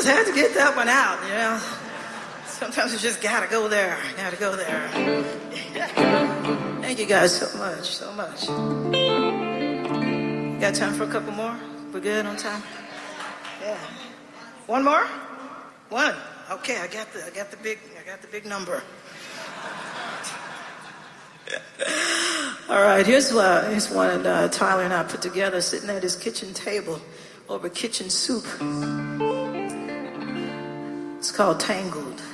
just had to get that one out, you know. Sometimes you just gotta go there. Gotta go there. Thank you guys so much, so much. Got time for a couple more? We're good on time? Yeah. One more? One. Okay, I got the big number. All right, here's one Tyler and I put together, sitting at his kitchen table over kitchen soup. It's called Tangled.